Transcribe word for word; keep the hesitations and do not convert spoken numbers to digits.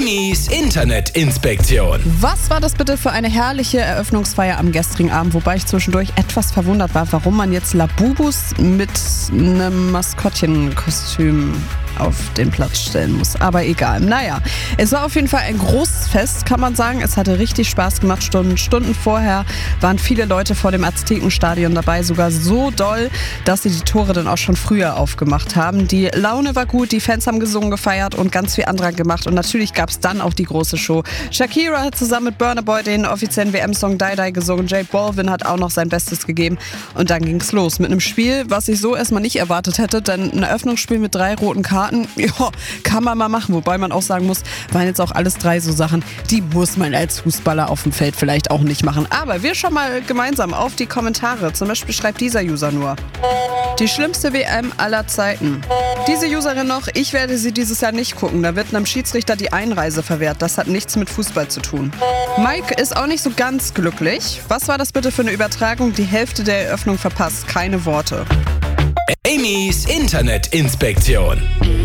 Amy's Internetinspektion. Was war das bitte für eine herrliche Eröffnungsfeier am gestrigen Abend, wobei ich zwischendurch etwas verwundert war, warum man jetzt Labubus mit einem Maskottchenkostüm auf den Platz stellen muss. Aber egal. Naja, es war auf jeden Fall ein großes Fest, kann man sagen. Es hatte richtig Spaß gemacht. Stunden, Stunden vorher waren viele Leute vor dem Aztekenstadion dabei, sogar so doll, dass sie die Tore dann auch schon früher aufgemacht haben. Die Laune war gut, die Fans haben gesungen, gefeiert und ganz viel anderer gemacht. Und natürlich gab es dann auch die große Show. Shakira hat zusammen mit Burna Boy den offiziellen W M-Song Die Die gesungen. J Balvin hat auch noch sein Bestes gegeben. Und dann ging's los mit einem Spiel, was ich so erstmal nicht erwartet hätte. Denn ein Eröffnungsspiel mit drei roten Karten, ja, kann man mal machen. Wobei man auch sagen muss, waren jetzt auch alles drei so Sachen, die muss man als Fußballer auf dem Feld vielleicht auch nicht machen. Aber wir schauen mal gemeinsam auf die Kommentare. Zum Beispiel schreibt dieser User nur: Die schlimmste W M aller Zeiten. Diese Userin noch: Ich werde sie dieses Jahr nicht gucken. Da wird einem Schiedsrichter die Einreise verwehrt. Das hat nichts mit Fußball zu tun. Mike ist auch nicht so ganz glücklich. Was war das bitte für eine Übertragung? Die Hälfte der Eröffnung verpasst. Keine Worte. Amy's Internetinspektion.